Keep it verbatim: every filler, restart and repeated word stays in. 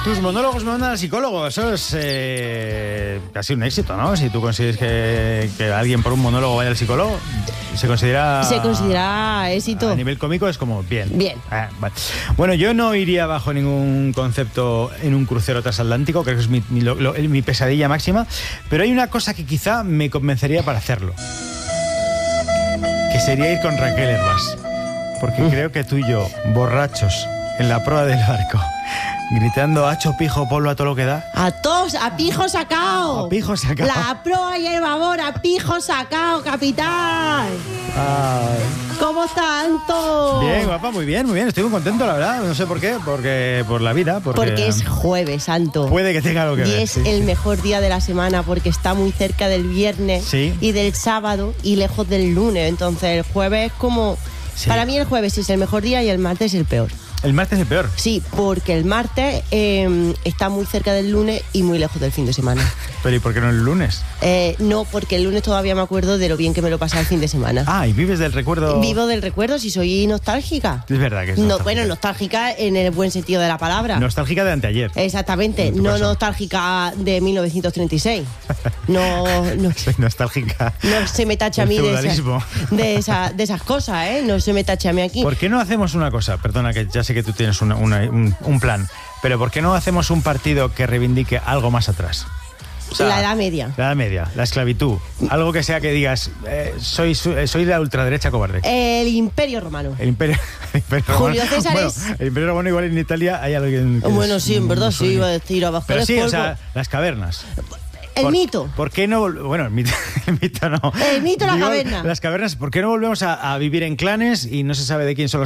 Tus monólogos me mandan al psicólogo. Eso es eh, casi un éxito, ¿no? Si tú consigues que, que alguien por un monólogo vaya al psicólogo, se considera... Se considera éxito. A nivel cómico es como bien. Bien. Ah, vale. Bueno, yo no iría bajo ningún concepto en un crucero transatlántico, creo que es mi, mi, lo, lo, mi pesadilla máxima, pero hay una cosa que quizá me convencería para hacerlo, que sería ir con Raquel Herbás. Porque mm. creo que tú y yo, borrachos, en la proa del barco, gritando hacho, pijo, polvo a todo lo que da. A todos, a pijo sacao. A pijo sacao. La proa y el babor, a pijo sacao, capitán. Ay. ¿Cómo tanto? Bien, guapa, muy bien, muy bien. Estoy muy contento, la verdad. No sé por qué, porque por la vida. Porque, porque es Jueves Santo. Puede que tenga algo que y ver. Y es sí, el sí. mejor día de la semana porque está muy cerca del viernes sí. y del sábado y lejos del lunes. Entonces el jueves es como... Sí. Para mí el jueves es el mejor día y el martes es el peor. ¿El martes es el peor? Sí, porque el martes eh, está muy cerca del lunes y muy lejos del fin de semana. ¿Pero y por qué no el lunes? Eh, no, porque el lunes todavía me acuerdo de lo bien que me lo pasé el fin de semana. Ah, ¿y vives del recuerdo? Vivo del recuerdo, si soy nostálgica. Es verdad que es no, Bueno, nostálgica en el buen sentido de la palabra. Nostálgica de anteayer. Exactamente, no caso. Nostálgica de mil novecientos treinta y seis. No, no. Soy nostálgica. No se me tacha a mí de, esa, de, esa, de esas cosas, ¿eh? No se me tacha a mí aquí. ¿Por qué no hacemos una cosa? Perdona, que ya sé que tú tienes una, una, un, un plan, pero ¿por qué no hacemos un partido que reivindique algo más atrás? O sea, la Edad Media. La Edad Media, la esclavitud. Algo que sea que digas, eh, soy, soy de la ultraderecha cobarde. El Imperio Romano. El Imperio, el Imperio Julio Romano. César bueno, es... El Imperio Romano igual en Italia hay alguien que Bueno, es, sí, en verdad, no sí, iba a decir abajo. Pero sí, polvo. o sea, las cavernas. El por, mito. ¿Por qué no? Bueno, el mito, el mito no. El mito de la Digo, caverna. Las cavernas, ¿por qué no volvemos a, a vivir en clanes y no se sabe de quién son los